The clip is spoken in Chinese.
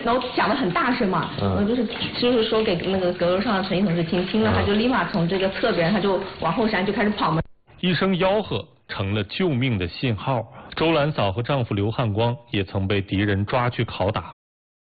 然后讲得很大声嘛，就是说给那个阁楼上的陈毅同志听了，他就立马从这个侧边他就往后闪就开始跑嘛。 一声吆喝成了救命的信号。周兰嫂和丈夫刘汉光也曾被敌人抓去拷打。